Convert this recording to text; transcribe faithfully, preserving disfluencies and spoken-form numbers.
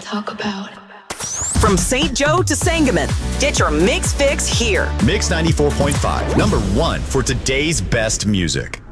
talk about. From Saint Joe to Sangamon, get your mix fix here. Mix ninety-four point five, number one for today's best music.